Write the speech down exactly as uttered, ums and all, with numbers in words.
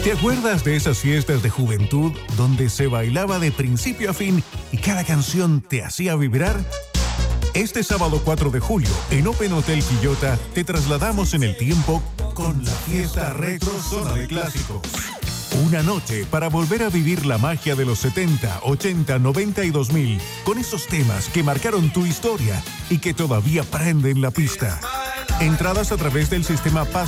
¿Te acuerdas de esas fiestas de juventud donde se bailaba de principio a fin y cada canción te hacía vibrar? Este sábado cuatro de julio, en Open Hotel Quillota, te trasladamos en el tiempo con la fiesta retro Zona de Clásicos. Una noche para volver a vivir la magia de los setenta, ochenta, noventa y dos mil, con esos temas que marcaron tu historia y que todavía prenden la pista. Entradas a través del sistema Paz